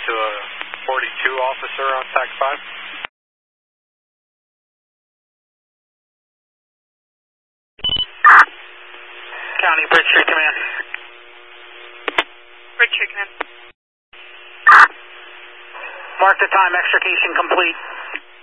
to a 42 officer on TAC 5. County Bridge Street Command. Bridge Street Command. Mark the time, extrication complete.